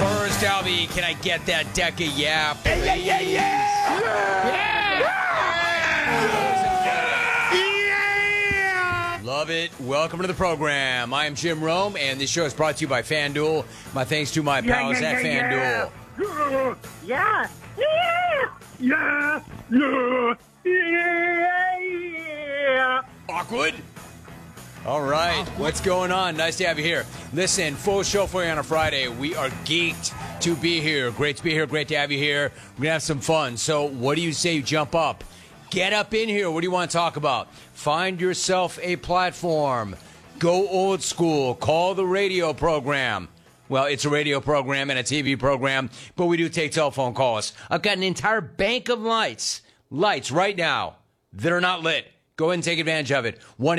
First, Albie, can I get that deck of yap? Love it. Welcome to the program. I am Jim Rome, and this show is brought to you by FanDuel. My thanks to my pals at FanDuel. Awkward. All right, what's going on? Nice to have you here. Listen, full show for you on a Friday. We are geeked to be here. Great to be here. Great to have you here. We're going to have some fun. So what do you say you jump up? Get up in here. What do you want to talk about? Find yourself a platform. Go old school. Call the radio program. Well, it's a radio program and a TV program, but we do take telephone calls. I've got an entire bank of lights right now that are not lit. Go ahead and take advantage of it.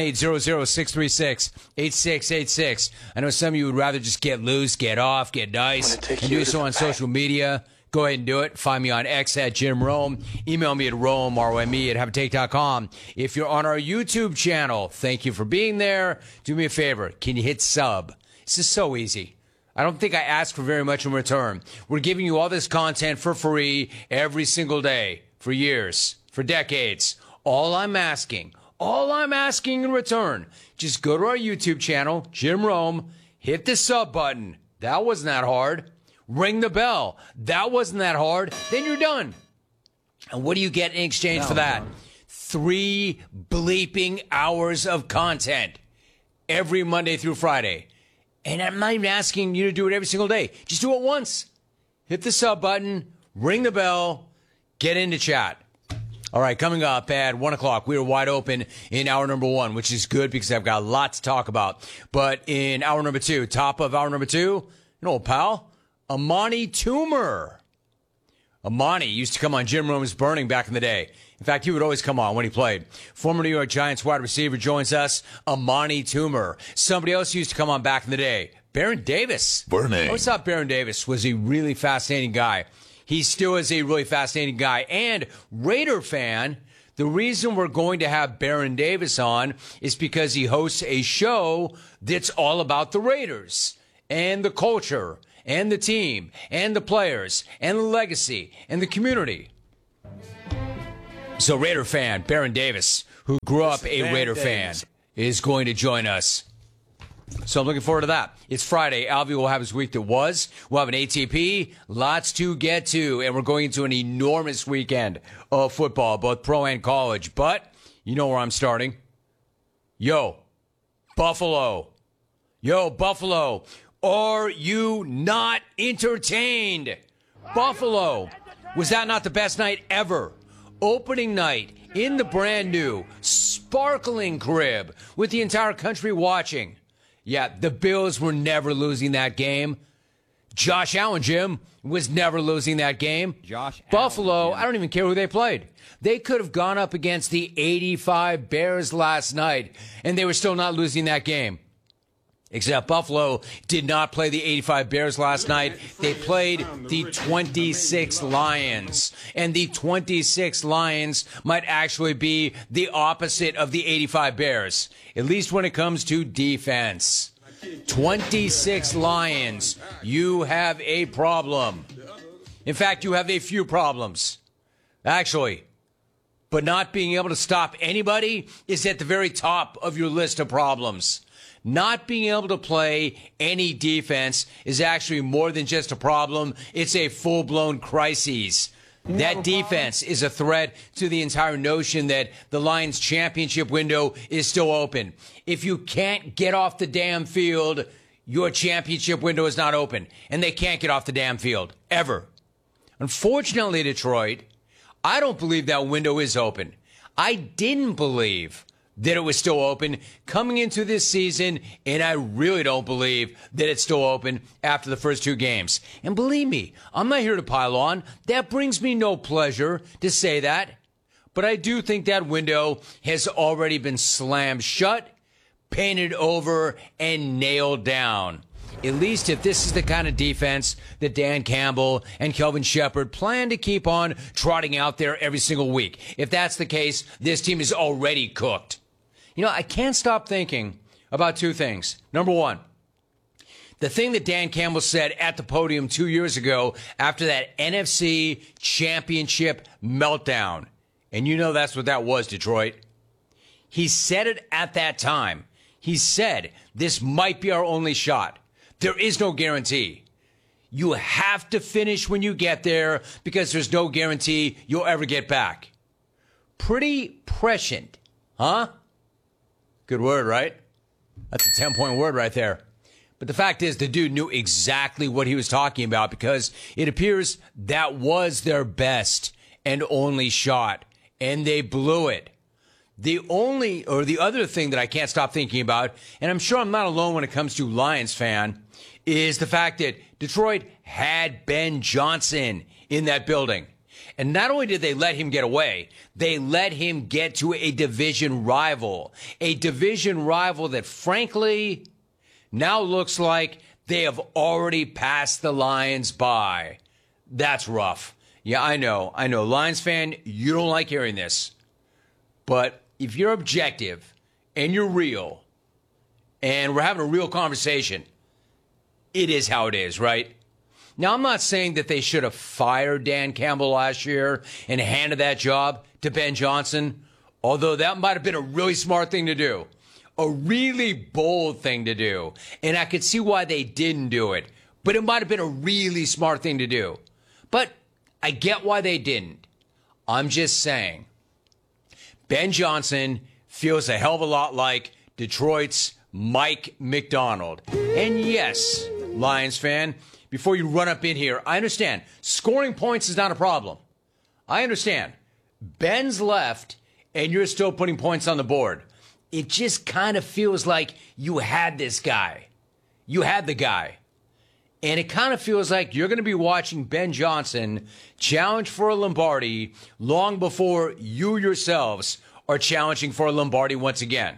1-800-636-8686. I know some of you would rather just get loose, get off, get nice, and do so on social media. Go ahead and do it. Find me on X at Jim Rome. Email me at Rome, R-O-M-E, at haveatake.com. If you're on our YouTube channel, thank you for being there. Do me a favor. Can you hit sub? This is so easy. I don't think I ask for very much in return. We're giving you all this content for free every single day for years, for decades. All I'm asking in return, just go to our YouTube channel, Jim Rome, hit the sub button. That wasn't that hard. Ring the bell. That wasn't that hard. Then you're done. And what do you get in exchange for that? 3 bleeping hours of content every Monday through Friday. And I'm not even asking you to do it every single day. Just do it once. Hit the sub button, ring the bell, get into chat. All right, coming up at 1 o'clock, we are wide open in hour number 1, which is good because I've got a lot to talk about. But in hour number 2, top of hour number 2, an old pal, Amani Toomer. Amani used to come on Jim Rome's Burning back in the day. In fact, he would always come on when he played. Former New York Giants wide receiver joins us, Amani Toomer. Somebody else used to come on back in the day, Baron Davis. Burning. I always thought Baron Davis was a really fascinating guy. He still is a really fascinating guy. And Raider fan, the reason we're going to have Baron Davis on is because he hosts a show that's all about the Raiders and the culture and the team and the players and the legacy and the community. So Raider fan, Baron Davis, who grew up a Raider fan, is going to join us. So I'm looking forward to that. It's Friday. Alvy will have his week that was. We'll have an ATP. Lots to get to. And we're going into an enormous weekend of football, both pro and college. But you know where I'm starting. Yo, Buffalo. Yo, Buffalo. Are you not entertained? Buffalo. Was that not the best night ever? Opening night in the brand new, sparkling crib with the entire country watching. Yeah, the Bills were never losing that game. Josh Allen, Jim, was never losing that game. Buffalo, I don't even care who they played. They could have gone up against the 85 Bears last night, and they were still not losing that game. Except Buffalo did not play the 85 Bears last night. They played the 26 Lions. And the 26 Lions might actually be the opposite of the 85 Bears, at least when it comes to defense. 26 Lions, you have a problem. In fact, you have a few problems, actually. But not being able to stop anybody is at the very top of your list of problems. Not being able to play any defense is actually more than just a problem. It's a full-blown crisis. That defense is a threat to the entire notion that the Lions' championship window is still open. If you can't get off the damn field, your championship window is not open. And they can't get off the damn field, ever. Unfortunately, Detroit, I don't believe that window is open. I didn't believe that it was still open coming into this season, and I really don't believe that it's still open after the first 2 games. And believe me, I'm not here to pile on. That brings me no pleasure to say that. But I do think that window has already been slammed shut, painted over, and nailed down. At least if this is the kind of defense that Dan Campbell and Kelvin Shepard plan to keep on trotting out there every single week. If that's the case, this team is already cooked. You know, I can't stop thinking about 2 things. Number 1, The thing that Dan Campbell said at the podium 2 years ago after that NFC Championship meltdown. And you know that's what that was, Detroit. He said it at that time. He said, this might be our only shot. There is no guarantee. You have to finish when you get there because there's no guarantee you'll ever get back. Pretty prescient, huh? Good word, right? That's a 10-point word right there. But the fact is, the dude knew exactly what he was talking about because it appears that was their best and only shot, and they blew it. The other thing that I can't stop thinking about, and I'm sure I'm not alone when it comes to Lions fan, is the fact that Detroit had Ben Johnson in that building. And not only did they let him get away, they let him get to a division rival that, frankly, now looks like they have already passed the Lions by. That's rough. Yeah, I know. Lions fan, you don't like hearing this. But if you're objective and you're real and we're having a real conversation, it is how it is, right? Now, I'm not saying that they should have fired Dan Campbell last year and handed that job to Ben Johnson, although that might have been a really smart thing to do, a really bold thing to do. And I could see why they didn't do it, but it might have been a really smart thing to do. But I get why they didn't. I'm just saying, Ben Johnson feels a hell of a lot like Detroit's Mike Macdonald. And yes, Lions fan, before you run up in here, I understand. Scoring points is not a problem. I understand. Ben's left, and you're still putting points on the board. It just kind of feels like you had this guy. You had the guy. And it kind of feels like you're going to be watching Ben Johnson challenge for a Lombardi long before you yourselves are challenging for a Lombardi once again.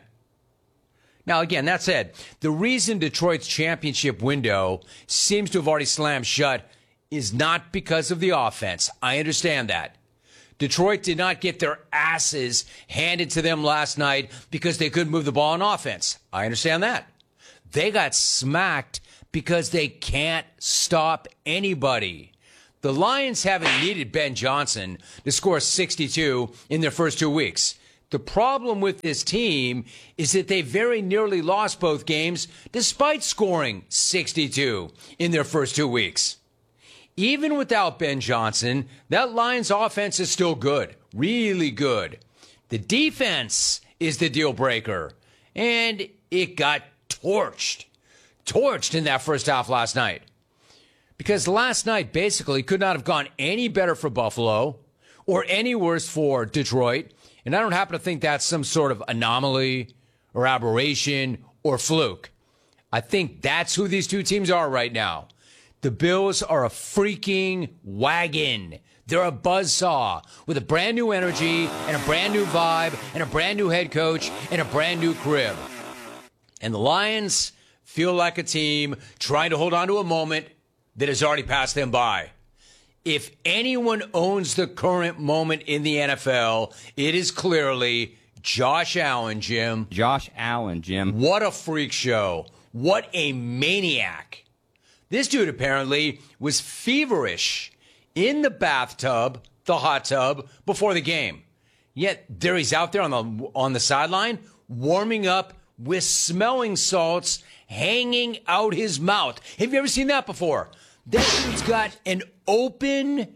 Now, again, that said, the reason Detroit's championship window seems to have already slammed shut is not because of the offense. I understand that. Detroit did not get their asses handed to them last night because they couldn't move the ball on offense. I understand that. They got smacked because they can't stop anybody. The Lions haven't needed Ben Johnson to score 62 in their first 2 weeks. The problem with this team is that they very nearly lost both games despite scoring 62 in their first 2 weeks. Even without Ben Johnson, that Lions offense is still good, really good. The defense is the deal breaker, and it got torched in that first half last night. Because last night basically could not have gone any better for Buffalo or any worse for Detroit. And I don't happen to think that's some sort of anomaly or aberration or fluke. I think that's who these two teams are right now. The Bills are a freaking wagon. They're a buzzsaw with a brand new energy and a brand new vibe and a brand new head coach and a brand new crib. And the Lions feel like a team trying to hold on to a moment that has already passed them by. If anyone owns the current moment in the NFL, it is clearly Josh Allen, Jim. Josh Allen, Jim. What a freak show. What a maniac. This dude apparently was feverish in the bathtub, the hot tub, before the game. Yet there he's out there on the sideline, warming up with smelling salts hanging out his mouth. Have you ever seen that before? That dude's got an open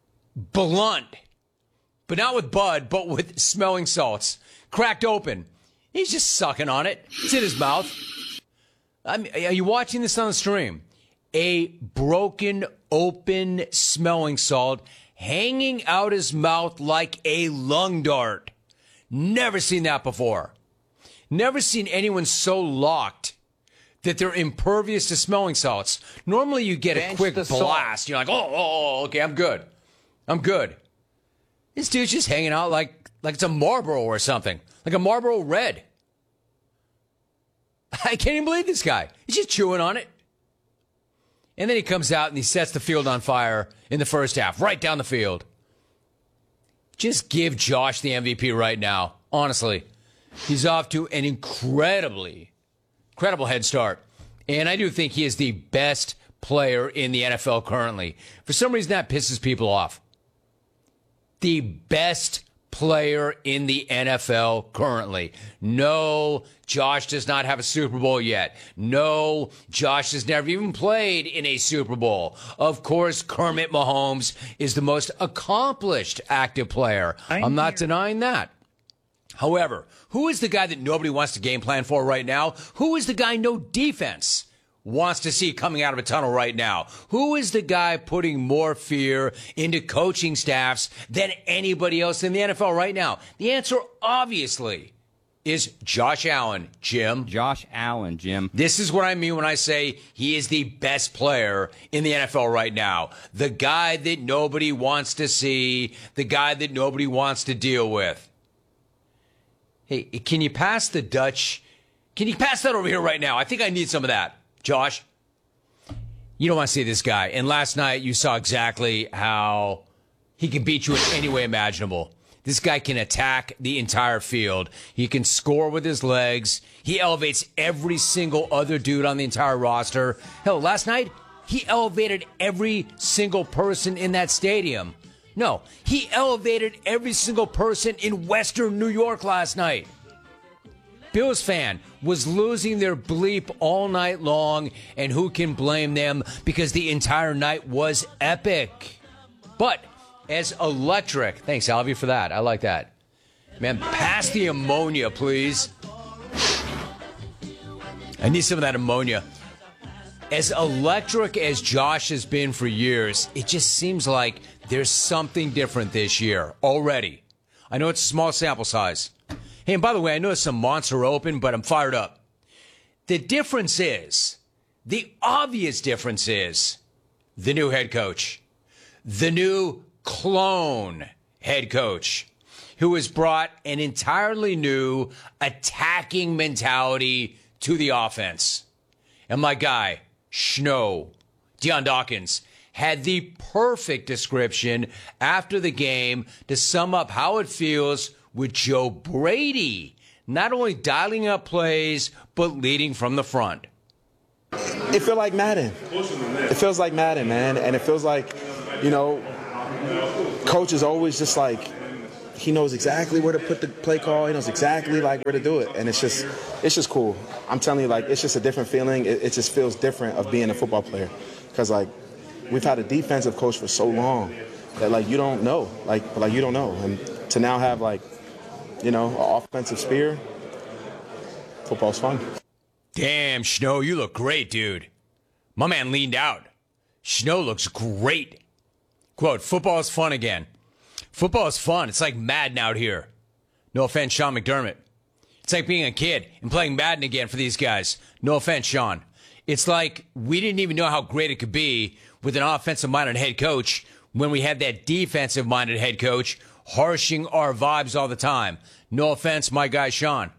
blunt, but not with bud, but with smelling salts, cracked open. He's just sucking on it. It's in his mouth. Are you watching this on the stream? A broken, open smelling salt hanging out his mouth like a lung dart. Never seen that before. Never seen anyone so locked that they're impervious to smelling salts. Normally you get a quick blast. You're like, oh, okay, I'm good. This dude's just hanging out like it's a Marlboro or something. Like a Marlboro Red. I can't even believe this guy. He's just chewing on it. And then he comes out and he sets the field on fire in the first half, right down the field. Just give Josh the MVP right now. Honestly, he's off to an incredible head start. And I do think he is the best player in the NFL currently. For some reason, that pisses people off. The best player in the NFL currently. No, Josh does not have a Super Bowl yet. No, Josh has never even played in a Super Bowl. Of course, Kermit Mahomes is the most accomplished active player. I'm not denying that. However, who is the guy that nobody wants to game plan for right now? Who is the guy no defense wants to see coming out of a tunnel right now? Who is the guy putting more fear into coaching staffs than anybody else in the NFL right now? The answer, obviously, is Josh Allen, Jim. Josh Allen, Jim. This is what I mean when I say he is the best player in the NFL right now. The guy that nobody wants to see, the guy that nobody wants to deal with. Hey, can you pass the Dutch? Can you pass that over here right now? I think I need some of that. Josh, you don't want to see this guy. And last night you saw exactly how he can beat you in any way imaginable. This guy can attack the entire field. He can score with his legs. He elevates every single other dude on the entire roster. Hell, last night he elevated every single person in that stadium. No, he elevated every single person in Western New York last night. Bills fan was losing their bleep all night long, and who can blame them because the entire night was epic. But as electric, thanks, Alvy, for that. I like that. Man, pass the ammonia, please. I need some of that ammonia. As electric as Josh has been for years, it just seems like there's something different this year already. I know it's a small sample size. Hey, and by the way, I know it's some monster open, but I'm fired up. The difference is, the obvious difference is, the new head coach. The new clone head coach, who has brought an entirely new attacking mentality to the offense. And my guy, Schno, Deion Dawkins, had the perfect description after the game to sum up how it feels with Joe Brady, not only dialing up plays, but leading from the front. It feels like Madden. It feels like Madden, man. And it feels like, you know, coach is always just like, he knows exactly where to put the play call. He knows exactly like where to do it. And it's just cool. I'm telling you, like, it's just a different feeling. It just feels different of being a football player. Because, like, we've had a defensive coach for so long that, like, you don't know. Like you don't know. And to now have, like, you know, an offensive spear, football's fun. Damn, Schno, you look great, dude. My man leaned out. Schno looks great. Quote, football is fun again. Football is fun. It's like Madden out here. No offense, Sean McDermott. It's like being a kid and playing Madden again for these guys. No offense, Sean. It's like we didn't even know how great it could be with an offensive-minded head coach when we had that defensive-minded head coach harshing our vibes all the time. No offense, my guy, Sean.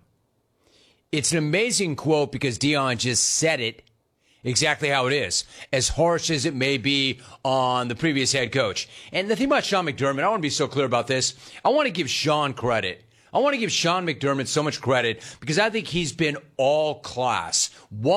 It's an amazing quote because Deion just said it exactly how it is, as harsh as it may be on the previous head coach. And the thing about Sean McDermott, I want to be so clear about this. I want to give Sean credit. I want to give Sean McDermott so much credit because I think he's been all class,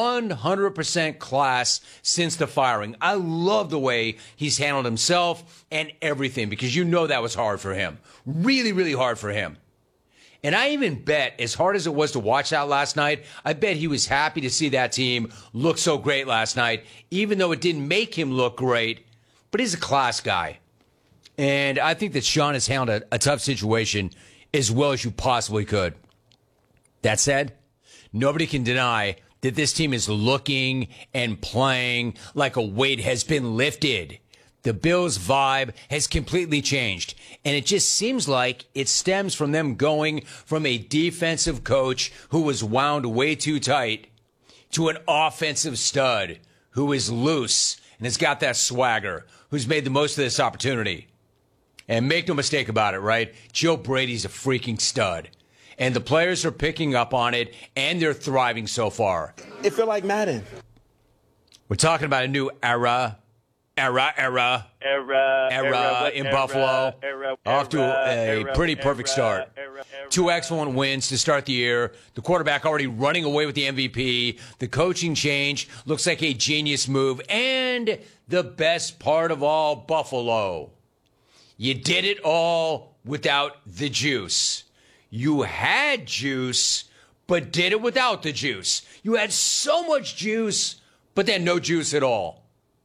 100% class since the firing. I love the way he's handled himself and everything because you know that was hard for him. Really, really hard for him. And I even bet, as hard as it was to watch that last night, I bet he was happy to see that team look so great last night, even though it didn't make him look great. But he's a class guy. And I think that Sean has handled a tough situation as well as you possibly could. That said, nobody can deny that this team is looking and playing like a weight has been lifted. The Bills' vibe has completely changed, and it just seems like it stems from them going from a defensive coach who was wound way too tight to an offensive stud who is loose and has got that swagger, who's made the most of this opportunity. And make no mistake about it, right? Joe Brady's a freaking stud. And the players are picking up on it, and they're thriving so far. It feels like Madden. We're talking about a new era in Buffalo. Off to a pretty perfect start. 2 excellent wins to start the year. The quarterback already running away with the MVP. The coaching change looks like a genius move. And the best part of all, Buffalo. You did it all without the juice. You had juice, but did it without the juice. You had so much juice, but then no juice at all.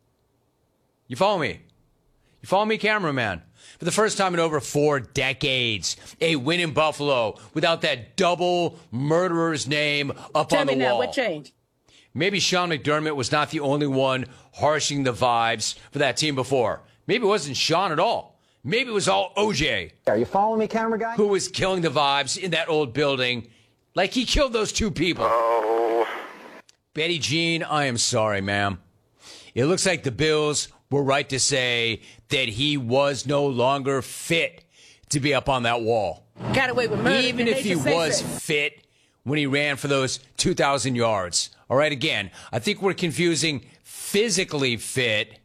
You follow me? You follow me, cameraman? For the first time in over 4 decades, a win in Buffalo without that double murderer's name up on the wall. Tell me now, what changed? Maybe Sean McDermott was not the only one harshing the vibes for that team before. Maybe it wasn't Sean at all. Maybe it was all OJ. Are you following me, camera guy? Who was killing the vibes in that old building like he killed those 2 people. Oh. Betty Jean, I am sorry, ma'am. It looks like the Bills were right to say that he was no longer fit to be up on that wall. Got away with murder. Even if he was fit when he ran for those 2,000 yards. All right, again, I think we're confusing physically fit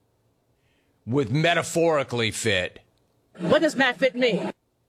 with metaphorically fit. What does not fit mean?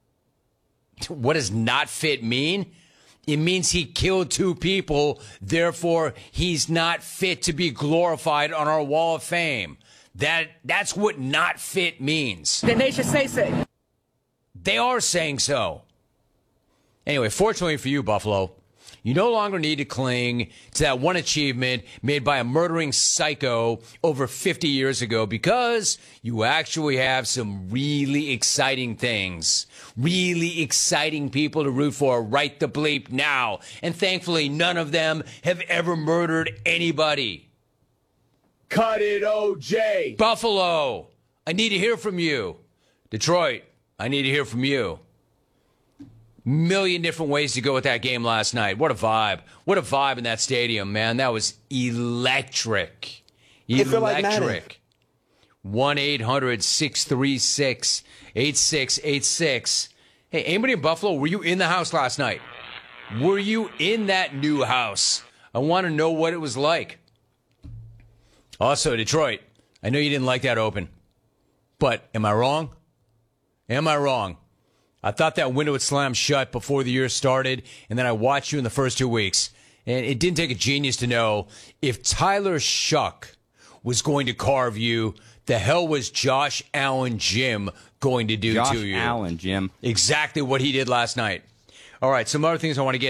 What does not fit mean? It means he killed 2 people, therefore he's not fit to be glorified on our wall of fame. That's what not fit means. Then they should say so. They are saying so. Anyway, fortunately for you, Buffalo, you no longer need to cling to that one achievement made by a murdering psycho over 50 years ago because you actually have some really exciting things, really exciting people to root for right the bleep now. And thankfully, none of them have ever murdered anybody. Cut it, OJ. Buffalo, I need to hear from you. Detroit, I need to hear from you. Million different ways to go with that game last night. What a vibe. What a vibe in that stadium, man. That was electric. It felt like Electric. 1-800-636-8686. Hey, anybody in Buffalo, were you in the house last night? Were you in that new house? I want to know what it was like. Also, Detroit, I know you didn't like that open, but am I wrong? Am I wrong? I thought that window would slam shut before the year started, and then I watched you in the first 2 weeks. And it didn't take a genius to know if Tyler Shuck was going to carve you, the hell was Josh Allen Jim going to do to you? Josh Allen Jim. Exactly what he did last night. All right, some other things I want to get